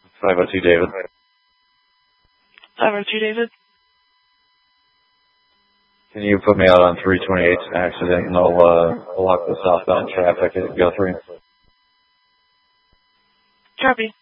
502 David. 502 David. Can you put me out on 328 accident and I'll block the southbound traffic at Guthrie? Copy.